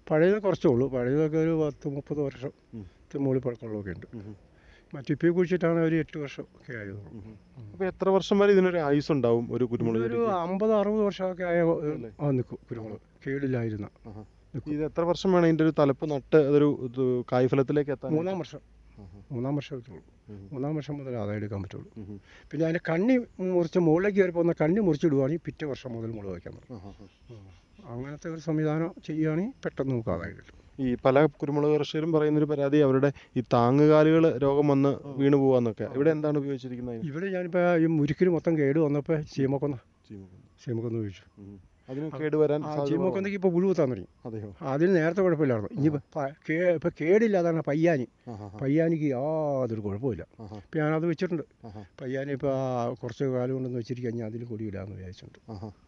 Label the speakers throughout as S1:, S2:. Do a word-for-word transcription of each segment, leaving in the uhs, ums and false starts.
S1: പഴയത് കുറച്ചേ ഉള്ളൂ. പഴയതൊക്കെ ഒരു പത്ത് മുപ്പത് വർഷം മുകളിൽ പഴക്കമുള്ളതൊക്കെ ഉണ്ട്. മറ്റിപ്പോൾ കുഴിച്ചിട്ടാണ് ഒരു എട്ട് വർഷം ഒക്കെ ആയത്.
S2: അപ്പോൾ എത്ര വർഷം വരെ ഇതിനൊരു ആയുസ് ഉണ്ടാവും ഒരു കുരുമുളക്?
S1: ഒരു അമ്പത് അറുപത് വർഷമൊക്കെ ആയ നിൽക്കും കുരുമുളക്, കേടില്ലായിരുന്ന.
S2: ഇത് എത്ര വർഷം വേണം ഇതിൻ്റെ ഒരു തലപ്പ് നട്ട് അതൊരു കായ്ഫലത്തിലേക്ക് എത്താൻ?
S1: മൂന്നാം വർഷം മൂന്നാം വർഷം എത്തുള്ളൂ. മൂന്നാം വർഷം മുതൽ ആദായം എടുക്കാൻ പറ്റുള്ളൂ. പിന്നെ അതിൻ്റെ കണ്ണി മുറിച്ച് മുകളിലേക്ക് കയറി പോകുന്ന കണ്ണി മുറിച്ചിടുവാണെങ്കിൽ പിറ്റേ വർഷം മുതൽ മുളക് വയ്ക്കാൻ പറ്റും. അങ്ങനത്തെ ഒരു സംവിധാനം ചെയ്യുകയാണെങ്കിൽ പെട്ടെന്ന് നമുക്ക് ആദായം കിട്ടും.
S2: ഈ പല കുരുമുളക് കർഷകരും പറയുന്നൊരു പരാതി അവരുടെ ഈ താങ്ങുകാലുകൾ രോഗം വന്ന് വീണ് പോകാന്നൊക്കെ. ഇവിടെ എന്താണ് ഉപയോഗിച്ചിരിക്കുന്നത്?
S1: ഇവിടെ ഞാനിപ്പോൾ ഈ മുരിക്കിന് മൊത്തം കേട് വന്നപ്പോൾ ചീമക്കൊന്ന ചീമക്കൊന്ന ഉപയോഗിച്ചു.
S2: അതിന് കേടുവരാൻ
S1: ചീമക്കൊന്നയ്ക്ക് ഇപ്പോൾ പുഴു കുത്താൻ തുടങ്ങി.
S2: അതെയോ?
S1: അതിന് നേരത്തെ കുഴപ്പമില്ലായിരുന്നു. ഇനി ഇപ്പോൾ കേടില്ലാതാണ് പയ്യാനി. പയ്യാനിക്ക് യാതൊരു കുഴപ്പമില്ല. ഇപ്പം ഞാനത് വെച്ചിട്ടുണ്ട്. പയ്യാനി ഇപ്പോൾ കുറച്ച് കാലം കൊണ്ടൊന്ന് വെച്ചിരിക്കുക, കഴിഞ്ഞാൽ അതിൽ കൊടിയിടാന്ന് വിചാരിച്ചിട്ടുണ്ട്.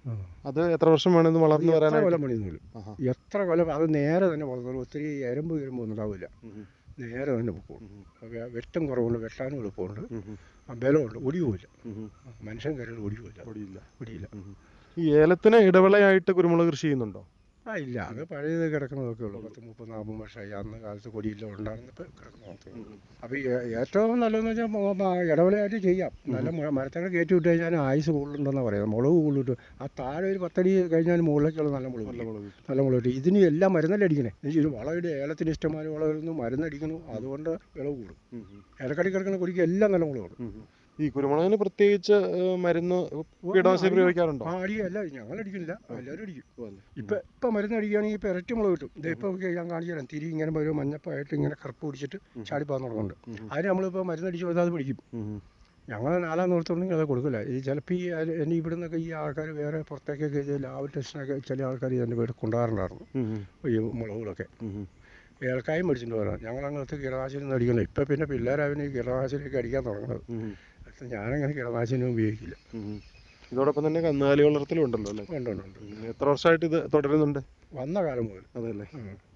S2: അത് എത്ര വർഷം വേണമെന്ന് വളർന്നു വരാൻ?
S1: എത്ര കൊല്ലം പണിയൊന്നുമില്ല. എത്ര കൊല്ലം അത് നേരെ തന്നെ വളർന്നോളൂ. ഒത്തിരി എരമ്പ് വരുമ്പോൾ ഒന്നും ഉണ്ടാവില്ല. നേരെ തന്നെ പൊക്കോളൂ. വെട്ടം കുറവുണ്ട്, വെട്ടാനും എളുപ്പമുണ്ട്, ബലമുണ്ട്, ഒടിയുമില്ല. മനുഷ്യൻ കരയിൽ ഒടിയുമില്ല. ഒടിയില്ല ഒടിയില്ല
S2: ഈ ഏലത്തിന് ഇടവിളയായിട്ട് കുരുമുളക് കൃഷി ചെയ്യുന്നുണ്ടോ?
S1: ആ ഇല്ല, അത് പഴയത് കിടക്കുന്നതൊക്കെ ഉള്ളൂ. പത്ത് മുപ്പത് നാൽപ്പത് വർഷമായി. അന്ന് കാലത്ത് കൊടിയില്ല ഉണ്ടാകുന്നപ്പോൾ കിടക്കുന്നതൊക്കെ ഉള്ളൂ. അപ്പോൾ ഏറ്റവും നല്ലതെന്ന് വെച്ചാൽ ഇടവിളയായിട്ട് ചെയ്യാം. നല്ല മരത്തങ്ങ കയറ്റി വിട്ട് കഴിഞ്ഞാൽ ആയുസ് കൂടുതലുണ്ടെന്നാണ് പറയുന്നത്. മുളക് കൂടുതലിട്ട് ആ താഴെ ഒരു പത്തടി കഴിഞ്ഞാൽ മുകളിലേക്കുള്ള നല്ല മുളക് നല്ല മുളക് കിട്ടും. ഇതിന് എല്ലാം മരുന്നല്ലേ അടിക്കണേ. ഇത് വളമിട്ട് ഏലത്തിന് ഇഷ്ടംമാതിരി വളരുന്നു, മരുന്നടിക്കുന്നു, അതുകൊണ്ട് വിളവ് കൂടും. ഏലക്കടി കിടക്കുന്ന കൊടിക്ക് എല്ലാം നല്ല മുളക് കൂടും.
S2: ഈ കുരുമുളകിന് പ്രത്യേകിച്ച് മരുന്ന് കീടനാശിനി പ്രയോഗിക്കാറുണ്ടോ?
S1: ആ അടിയല്ല, ഞങ്ങൾ അടിക്കുന്നില്ല, എല്ലാവരും അടിക്കും. ഇപ്പം ഇപ്പം മരുന്ന് അടിക്കുകയാണെങ്കിൽ ഇപ്പോൾ ഇരട്ടി മുളക് കിട്ടും. ഇതിപ്പോൾ ഞാൻ കാണിച്ചു തരാം. തിരി ഇങ്ങനെ ഒരു മഞ്ഞപ്പായിട്ട് ഇങ്ങനെ കറുപ്പ് പിടിച്ചിട്ട് ചാടിപ്പാൻ തുടങ്ങുന്നുണ്ട്. അതിന് നമ്മളിപ്പോൾ മരുന്നടിച്ച് കൊടുത്താൽ അത് പിടിക്കും. ഞങ്ങൾ നാലാം നിർത്തുണ്ടെങ്കിൽ അത് കൊടുക്കില്ല. ഈ ചിലപ്പോൾ ഈ എന്നെ ഇവിടെ നിന്നൊക്കെ ഈ ആൾക്കാർ വേറെ പുറത്തേക്കൊക്കെ ലാബ് ടെസ്റ്റിനൊക്കെ ചില ആൾക്കാർ ഇതിൻ്റെ വീട് കൊണ്ടുപോകാറുണ്ടായിരുന്നു ഈ മുളകുകളൊക്കെ. ഏലക്കായും മേടിച്ചിട്ട് വരാം. ഞങ്ങൾ അങ്ങനത്തെ കീടനാശിനി അടിക്കണം. ഇപ്പം പിന്നെ പിള്ളേരവന് ഈ കീടനാശിനിയൊക്കെ അടിക്കാൻ തുടങ്ങുന്നത്. ഞാനങ്ങനെ കീടനാശിനി ഉപയോഗിക്കില്ല.
S2: ഇതോടൊപ്പം തന്നെ കന്നുകാലി വളർത്തലും ഉണ്ടല്ലോ അല്ലേ?
S1: ഉണ്ട് ഉണ്ട് ഉണ്ട്.
S2: എത്ര വർഷമായിട്ട് ഇത് തുടരുന്നുണ്ട്?
S1: വന്ന കാലം മുതൽ.
S2: അതല്ലേ?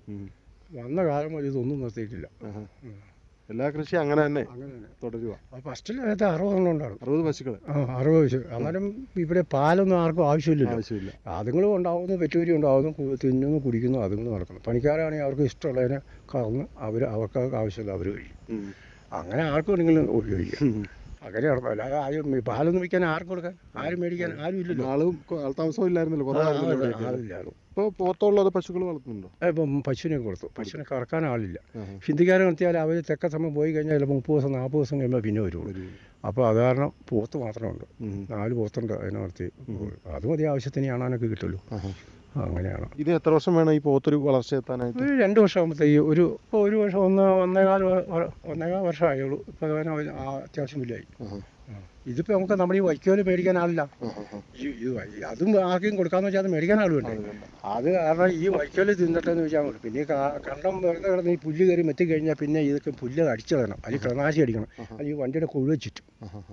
S1: വന്ന കാലം മുതൽ ഇതൊന്നും നിർത്തിയിട്ടില്ല.
S2: എല്ലാ കൃഷി അങ്ങനെ തന്നെ തുടരുക.
S1: ഫസ്റ്റിൽ നേരത്തെ അറുപതെണ്ണം ഉണ്ടായിരുന്നു.
S2: അറുപത് പശുക്കൾ? ആ
S1: അറുപത് പശു. അന്നേരം ഇവിടെ പാലൊന്നും ആർക്കും ആവശ്യമില്ല.
S2: ആവശ്യമില്ല.
S1: അതുങ്ങളും ഉണ്ടാവുന്നു, പെറ്റുകൂരി ഉണ്ടാവുന്നു, തിന്നുന്നു, കുടിക്കുന്നു, അതുങ്ങളും നടക്കുന്നു. പണിക്കാരാണെങ്കിൽ അവർക്ക് ഇഷ്ടമുള്ളതിനെ കറന്ന് അവർ അവർക്ക് ആവശ്യമില്ല അവർ കഴിക്കും. അങ്ങനെ ആർക്കും വേണമെങ്കിലും ഉപയോഗിക്കാം. അങ്ങനെ അല്ലാതെ ആരും പാലൊന്നും വിൽക്കാൻ ആർക്കും കൊടുക്കാൻ ആരും മേടിക്കാൻ ആരും ഇല്ലല്ലോ.
S2: ആളും ആൾത്താമസവും ഇല്ലായിരുന്നല്ലോ.
S1: ആളില്ലായിരുന്നു.
S2: ഇപ്പോൾ പോത്തുള്ളത് പശുക്കൾ വളർത്തുന്നുണ്ടോ?
S1: ഇപ്പം പശുവിനെ കൊടുത്തു. പശുവിനെ കറക്കാൻ ആളില്ല. ഹിന്ദിക്കാരെ നിർത്തിയാൽ അവർ തെക്ക സമയം പോയി കഴിഞ്ഞാൽ ചിലപ്പോൾ മുപ്പത് ദിവസം നാൽപ്പത് ദിവസം കഴിയുമ്പോൾ പിന്നെ വരുള്ളൂ. അപ്പോൾ അത് കാരണം പോത്ത് മാത്രമുണ്ട്. നാല് പോത്തുണ്ട്. അതിനെ നിർത്തി. അത് മതി, ആവശ്യത്തിന് കാണാനൊക്കെ കിട്ടുമല്ലോ. അങ്ങനെയാണ്.
S2: ഇത് എത്ര വർഷം വേണം ഈ പോത്തൊരു വളർച്ച എത്താനായിട്ട്?
S1: ഒരു രണ്ട് വർഷം ആകുമ്പോഴത്തേക്ക് ഒരു ഇപ്പോൾ ഒരു വർഷം ഒന്ന് ഒന്നേകാൽ ഒന്നേകാൽ വർഷം ആയുള്ളൂ. ഇപ്പോൾ അതിന് അത്യാവശ്യം വലിയായി. ഇതിപ്പോൾ നമുക്ക് നമ്മുടെ ഈ വൈക്കോല് മേടിക്കാൻ ആളില്ല. അതും ആർക്കും കൊടുക്കാമെന്ന് വെച്ചാൽ അത് മേടിക്കാൻ ആളുണ്ട്. അത് കാരണം ഈ വൈക്കോല് തിന്നിട്ടെന്ന് വെച്ചാൽ മതി. പിന്നെ കണ്ടം വെറുതെ കിടന്ന് ഈ പുല്ല് കയറി മെത്തി കഴിഞ്ഞാൽ പിന്നെ ഇതൊക്കെ പുല്ല് അടിച്ചു കളയണം. അതിൽ കിടനാശി അടിക്കണം. അത് ഈ വണ്ടിയുടെ കൊഴുവ ചുറ്റും.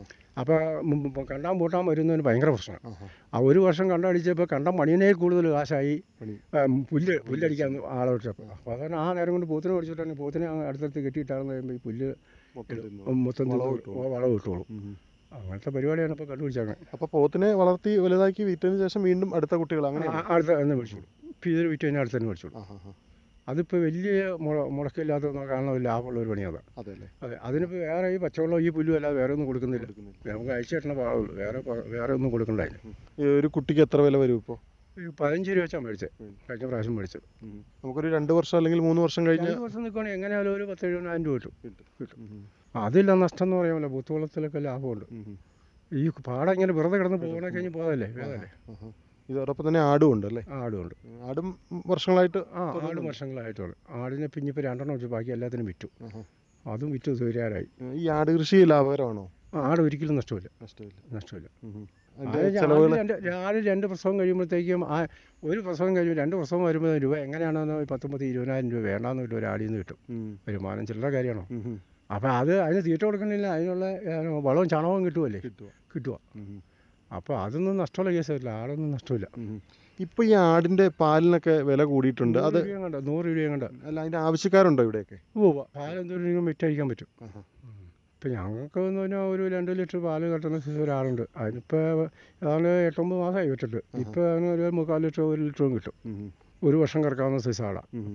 S1: അപ്പോൾ കണ്ടം പൂട്ടാൻ വരുന്നതിന് ഭയങ്കര പ്രശ്നമാണ്. ആ ഒരു വർഷം കണ്ടം അടിച്ചപ്പോൾ കണ്ടം മണിയനെ കൂടുതൽ കാശായി പുല്ല് പുല്ലടിക്കാൻ ആളെ വിട്ടപ്പോൾ. അപ്പോൾ അതാണ് ആ നേരം കൊണ്ട് പോത്തിനെ മേടിച്ചിട്ടാണ് പോത്തിനെ അടുത്തടുത്ത് കെട്ടിയിട്ടാണെന്ന് കഴിയുമ്പോൾ ഈ പുല്ല് മൊത്തം വളം കിട്ടുള്ളൂ. അങ്ങനത്തെ പരിപാടിയാണ് ഇപ്പോൾ കണ്ടുപിടിച്ചത്.
S2: അപ്പോൾ പോത്തിനെ വളർത്തി വലുതാക്കി വിറ്റതിന് ശേഷം വീണ്ടും അടുത്ത കുട്ടികൾ അങ്ങനെ
S1: അടുത്ത തന്നെ മേടിച്ചോളൂ. ഇപ്പോൾ ഇതിൽ വിറ്റ് കഴിഞ്ഞാൽ അടുത്ത് തന്നെ മേടിച്ചോളൂ. അതിപ്പോൾ വലിയ മുള മുടക്കില്ലാത്ത കാണുന്ന ലാഭമുള്ള ഒരു പണിയാണ്.
S2: അതെ
S1: അതെ. അതിനിപ്പോൾ വേറെ ഈ പച്ചവെള്ളം ഈ പുല്ലും അല്ലാതെ വേറെ ഒന്നും കൊടുക്കുന്നില്ല. നമുക്ക് അയച്ചു കിട്ടണ പാടുള്ളൂ. വേറെ വേറെ ഒന്നും കൊടുക്കണ്ടായില്ല.
S2: ഒരു കുട്ടിക്ക് എത്ര വില വരും ഇപ്പോൾ?
S1: പതിനഞ്ച് രൂപ വെച്ചാൽ മേടിച്ചത്. കഴിഞ്ഞ പ്രാവശ്യം മേടിച്ചത്.
S2: നമുക്കൊരു രണ്ട് വർഷം അല്ലെങ്കിൽ മൂന്ന് വർഷം കഴിഞ്ഞ്
S1: രണ്ട് വർഷം നിൽക്കുകയാണെങ്കിൽ എങ്ങനെയാലും ഒരു പത്ത് എഴുപതിനായിരം രൂപ കിട്ടും കിട്ടും അതില്ല നഷ്ടം എന്ന് പറയാമല്ലോ. പൂത്തുവളത്തിലൊക്കെ ലാഭമുണ്ട്. ഈ പാടം ഇങ്ങനെ വെറുതെ കിടന്ന് പോകണേ കഴിഞ്ഞ് പോകാതല്ലേ വേദല്ലേ.
S2: ഇതോടൊപ്പം തന്നെ ആടും ഉണ്ട് അല്ലേ?
S1: ആടും ഉണ്ട്.
S2: ആടും വർഷങ്ങളായിട്ട്
S1: ആ ആടും വർഷങ്ങളായിട്ടുണ്ട്. ആടിനെ പിന്നെ ഇപ്പോൾ രണ്ടെണ്ണം വെച്ച് ബാക്കി എല്ലാത്തിനും വിറ്റു. അതും വിറ്റ് തീരാറായി.
S2: ഈ ആട് കൃഷി ലാഭകരമാണോ?
S1: ആട് ഒരിക്കലും നഷ്ടമില്ല. നഷ്ടമില്ല നഷ്ടമില്ല ആട് രണ്ട് പ്രസവം കഴിയുമ്പോഴത്തേക്കും ആ ഒരു പ്രസവം കഴിയുമ്പോൾ രണ്ട് പ്രസവം വരുമ്പോൾ രൂപ എങ്ങനെയാണെന്ന് പത്തൊമ്പത് ഇരുപതിനായിരം രൂപ വേണ്ടാന്ന് കിട്ടും. ഒരു ആടിൽ നിന്ന് കിട്ടും. വരുമാനം ചില്ലറ കാര്യമാണോ? അപ്പോൾ അത് അതിന് തീറ്റ കൊടുക്കണില്ല. അതിനുള്ള വളവും ചണവും കിട്ടുമല്ലേ കിട്ടുക കിട്ടുക അപ്പോൾ അതൊന്നും നഷ്ടമുള്ള കേസല്ല. ആടൊന്നും നഷ്ടമില്ല.
S2: ഇപ്പോൾ ഈ ആടിൻ്റെ പാലിനൊക്കെ വില കൂടിയിട്ടുണ്ട്. അത്
S1: കണ്ട നൂറ് രൂപയും കണ്ട
S2: അല്ല അതിൻ്റെ ആവശ്യക്കാരുണ്ടോ ഇവിടെയൊക്കെ?
S1: ഓ പാലെന്തോരം രൂപ വിറ്റഴിക്കാൻ പറ്റും. ഇപ്പം ഞങ്ങൾക്ക് എന്ന് പറഞ്ഞാൽ ഒരു രണ്ട് ലിറ്റർ പാല് കെട്ടുന്ന ഒരാളുണ്ട്. അതിനിപ്പോൾ അതാണ് എട്ടൊമ്പത് മാസമായി വിട്ടിട്ട്. ഇപ്പോൾ അതിന് ഒരു മുക്കാൽ ലിറ്റർ ഒരു ലിറ്ററും കിട്ടും. ഒരു വർഷം കിടക്കാവുന്ന സൈസ് ആടാണ്.